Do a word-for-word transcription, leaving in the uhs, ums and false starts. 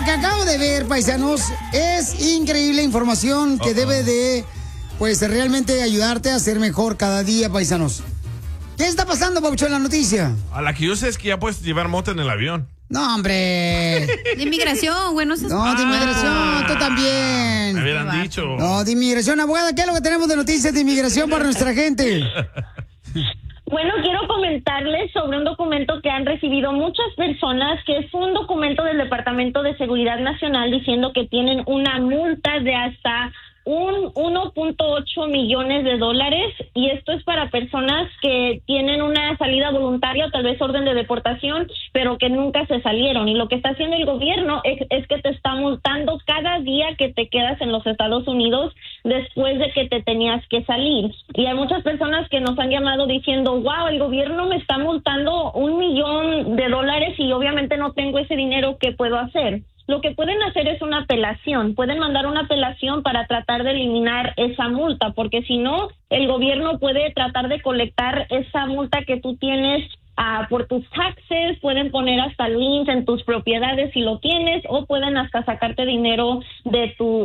que acabo de ver, paisanos, es increíble información que uh-oh. debe de, pues, realmente ayudarte a ser mejor cada día, paisanos. ¿Qué está pasando, Pabuchón, en la noticia? A la que yo sé es que ya puedes llevar moto en el avión. No, hombre. De inmigración, güey, no seas... No, de inmigración, ah, tú también. Me hubieran dicho. No, de inmigración, abogada, ¿qué es lo que tenemos de noticias de inmigración para nuestra gente? Bueno, quiero comentarles sobre un documento que han recibido muchas personas, que es un documento del Departamento de Seguridad Nacional diciendo que tienen una multa de hasta un uno punto ocho millones de dólares, y esto es para personas que tienen una salida voluntaria o tal vez orden de deportación, pero que nunca se salieron. Y lo que está haciendo el gobierno es, es que te está multando cada día que te quedas en los Estados Unidos después de que te tenías que salir. Y hay muchas personas que nos han llamado diciendo, wow, el gobierno me está multando un millón de dólares y obviamente no tengo ese dinero, ¿qué puedo hacer? Lo que pueden hacer es una apelación, pueden mandar una apelación para tratar de eliminar esa multa, porque si no, el gobierno puede tratar de colectar esa multa que tú tienes uh, por tus taxes, pueden poner hasta liens en tus propiedades si lo tienes, o pueden hasta sacarte dinero de tu